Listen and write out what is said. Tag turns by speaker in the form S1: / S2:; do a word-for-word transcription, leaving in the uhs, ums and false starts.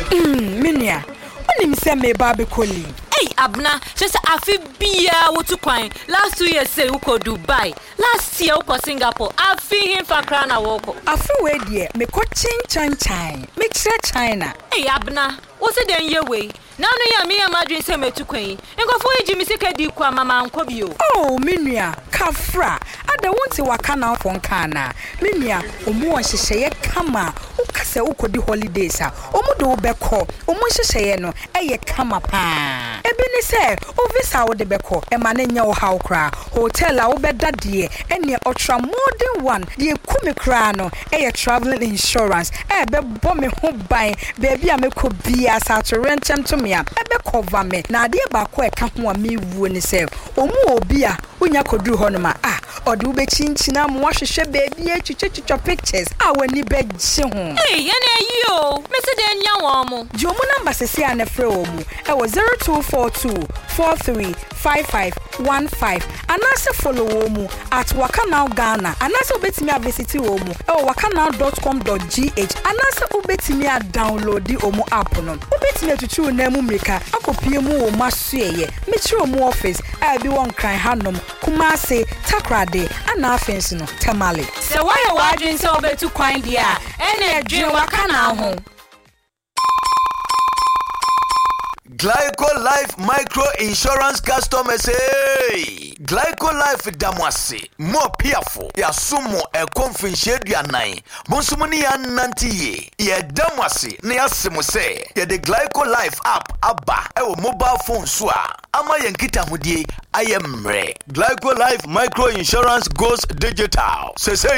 S1: Mm, Minia. Onim se me babe koli.
S2: Hey, Abna, just afi bia wo to kwan. Last two years say uko Dubai. Last year uko Singapore. Afi him fa kra na woko.
S1: Afi we die me ko chin chan chan. Me kire China.
S2: Hey, Abna, wo se den ye we. Na no ya me am adwin se metu kwan. Nkofo eji mi sika di kwa mama anko bio.
S1: Oh, Minia, kafra. Ada wonti waka na fon kana. Minia, omu on hyehyeye kama. Ukase ukodi holidays a. Omu de obekọ. Omu hyehyeye no eye kama pa. Ebi ni se, o visa wo de beko. E ma ne nya wo haw kra. Hotel a wo beda de ene ultra modern one. De kumi kra no eye traveling insurance. E be bo me ho ban. Baby a me ko bia sa to rentem to me a. E be cover me. Na ade ba ko e ka ho a me wuo ni se. Omu obi a unya koduru ho no ma. Ah, ode wo be chinchina mo hwehwe baby a chichichicho pictures. Ah, wani be gye ho.
S2: Hey, yene yo. Me se den nya wo mo.
S1: Jomo number sesi a na frɛ wo mu. E wo zero two four two four three five five one five. Anase follow wo mu at Wakanao Ghana. Anase obetimi abesiti wo mu. E wo wakanao dot com dot g h. Anase obetimi a download di omu app no. Obetimi atutu na mu mrika akopie mu wo masueye. Metro mu office a bi won kran hanom. Kumase Takrade ana afensi no Tamale.
S2: Se why wadwin se obetu kwan dia. Ene dwen Wakanao ho.
S3: Glyco Life Micro Insurance customers, hey! Glyco Life Damwasi, more peerful, ya sumo e confinche ya nine. Monsumuni ya nanti ye Damwasi, ni asimu se, ye the Glyco Life app abba, ewo mobile phone swa, ama yankita hudie, ayemre. Glyco Life Micro Insurance goes digital. Se se